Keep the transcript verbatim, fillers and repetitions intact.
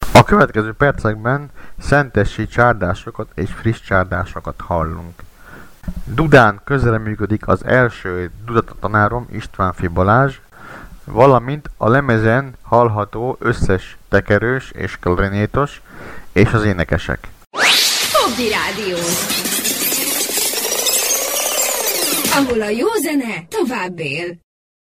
A következő percekben szentesi csárdásokat és friss csárdásokat hallunk. Dudán közreműködik az első dudatanárom Istvánffy Balázs, valamint a lemezen hallható összes tekerős és klarinétos és az énekesek. Fogdi Rádió, ahol a jó zene tovább él.